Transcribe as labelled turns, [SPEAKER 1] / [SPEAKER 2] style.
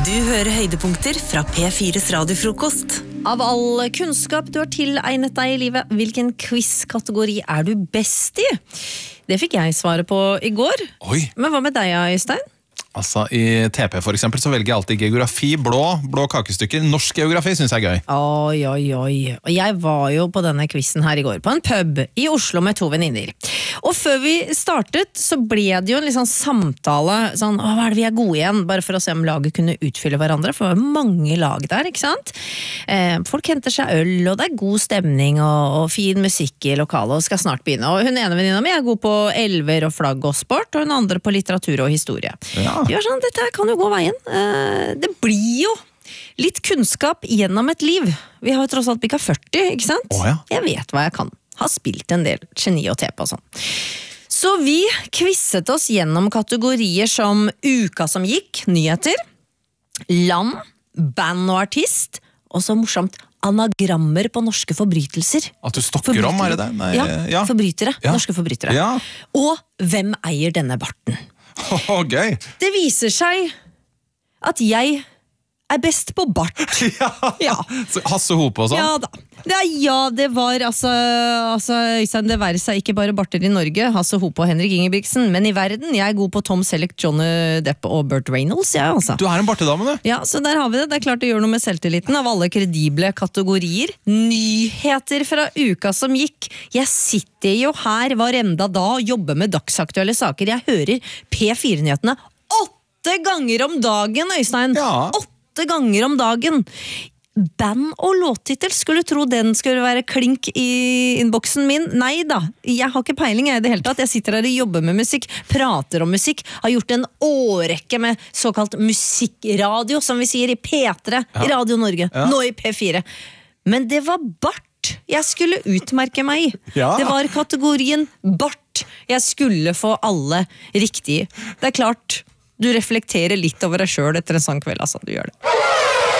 [SPEAKER 1] Du hører høydepunkter fra P4's radiofrokost.
[SPEAKER 2] Av all kunnskap du har tilegnet deg i livet, hvilken quiz-kategori er du best i? Det fikk jeg svare på i går.
[SPEAKER 3] Oi.
[SPEAKER 2] Men hva med deg, Øystein?
[SPEAKER 3] Altså, i TP for eksempel, så velger jeg alltid geografi, blå kakestykker. Norsk geografi synes jeg er gøy.
[SPEAKER 2] Oi. Og jeg var jo på denne quizen her i går, på en pub i Oslo med 2 venninner. Og før vi startet, så ble det jo en liksom samtale, sånn, hva er det vi er gode igjen? Bare for å se om laget kunne utfylle hverandre, for det var mange lag der, ikke sant? Folk henter seg øl, og det er god stemning, og fin musikk i lokalet, og skal snart begynne. Og hun ene venninna mi er god på elver og flagg og sport, og hun andre på litteratur og historie.
[SPEAKER 3] Ja.
[SPEAKER 2] De var sånn, dette kan jo gå veien. Det blir jo litt kunnskap gjennom et liv. Vi har jo tross alt bikka 40, ikke sant?
[SPEAKER 3] Ja.
[SPEAKER 2] Jeg vet hva jeg kan. Har spilt en del geni og tepe og sånn. Så vi quizet oss gjennom kategorier som uka som gikk, nyheter, land, band og artist, og så morsomt anagrammer på norske forbrytelser.
[SPEAKER 3] At du stokker om, er det det? Nei,
[SPEAKER 2] ja, forbrytere,
[SPEAKER 3] Ja.
[SPEAKER 2] norske forbrytere.
[SPEAKER 3] Ja.
[SPEAKER 2] Og hvem eier denne barten?
[SPEAKER 3] Gøy.
[SPEAKER 2] Det viser seg at jeg er best på bart. Ja.
[SPEAKER 3] Så Hasse Hope og sånn?
[SPEAKER 2] Ja da. Det var altså Øystein, det være seg ikke bare barter i Norge, Hasse Hope og Henrik Ingebrigtsen, men i verden. Jeg er god på Tom Selleck, Johnny Depp og Burt Reynolds, jeg altså.
[SPEAKER 3] Du er en bartedame, du.
[SPEAKER 2] Ja, så der har vi det. Det er klart det gjør noe med selvtilliten av alle kredible kategorier. Nyheter fra uka som gikk. Jeg sitter jo her hver enda dag og jobber med dagsaktuelle saker. Jeg hører P4-nyhetene 8 ganger om dagen, Øystein.
[SPEAKER 3] Ja.
[SPEAKER 2] 8 ganger om dagen. Band og låttittel, skulle tro den skulle være klink i innboksen min. Nei da, jeg har ikke peiling i det hele tatt. Jeg sitter her og jobber med musikk, prater om musikk, har gjort en årrekke med såkalt musikkradio, som vi sier i P3, i Radio Norge, nå i P4. Men det var bart jeg skulle utmerke meg i.
[SPEAKER 3] Ja.
[SPEAKER 2] Det var kategorien bart jeg skulle få alle riktige. Det er klart, du reflekterer litt over deg selv etter en sånn kveld, altså, du gjør det.